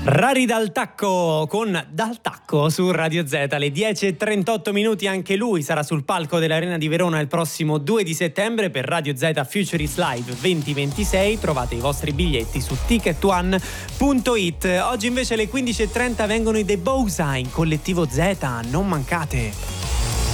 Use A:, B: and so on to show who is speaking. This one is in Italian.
A: Rari dal tacco con Dal Tacco su Radio Z alle 10:38 minuti. Anche lui sarà sul palco dell'Arena di Verona il prossimo 2 di settembre per Radio Z Futurist Live 2026. Trovate i vostri biglietti su ticketone.it. Oggi invece alle 15:30 vengono i The Bosa in Collettivo Z, non mancate.